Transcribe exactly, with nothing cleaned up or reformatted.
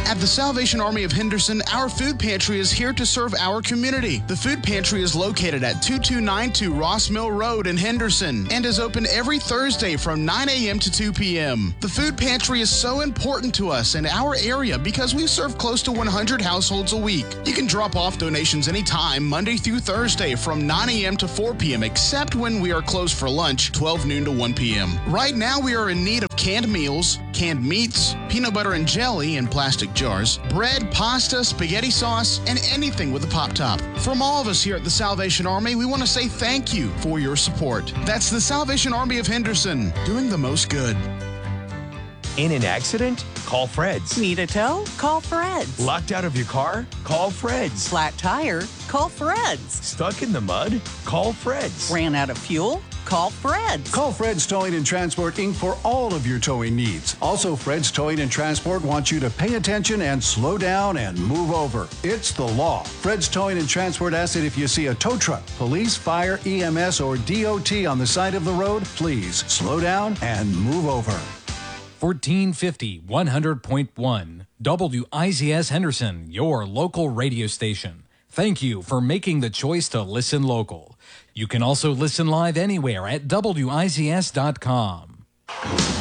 At the Salvation Army of Henderson, our food pantry is here to serve our community. The food pantry is located at two two nine two Ross Mill Road in Henderson and is open every Thursday from nine a.m. to two p.m. The food pantry is so important to us in our area because we serve close to one hundred households a week. You can drop off donations anytime, Monday through Thursday from nine a.m. to four p.m., except when we are closed for lunch, twelve noon to one p.m. Right now, we are in need of canned meals, canned meats, peanut butter and jelly in plastic jars, bread, pasta, spaghetti sauce, and anything with a pop top. From all of us here at the Salvation Army, we want to say thank you for your support. That's the Salvation Army of Henderson, doing the most good. In an accident? Call Fred's. Need a tow? Call Fred's. Locked out of your car? Call Fred's. Flat tire? Call Fred's. Stuck in the mud? Call Fred's. Ran out of fuel? Call Fred's. Call Fred's Towing and Transport, Incorporated for all of your towing needs. Also, Fred's Towing and Transport wants you to pay attention and slow down and move over. It's the law. Fred's Towing and Transport asks that if you see a tow truck, police, fire, E M S, or D O T on the side of the road, please slow down and move over. fourteen fifty, one hundred point one W I Z S Henderson, your local radio station. Thank you for making the choice to listen local. You can also listen live anywhere at W I Z S dot com.